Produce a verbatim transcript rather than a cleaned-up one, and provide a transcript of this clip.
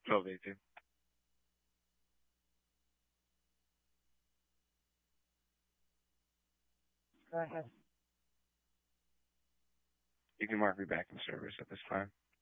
twelve eighteen. Go ahead. You can mark me back in service at this time.